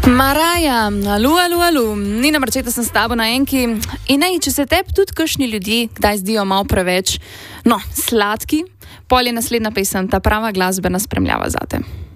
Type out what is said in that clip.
Maraja, alu, Nina Marčeta sem s tabo na enki in če se tebi tudi kakšni ljudje kdaj zdijo malo preveč, sladki, pol je naslednja pesem, ta prava glasbena spremljava zate.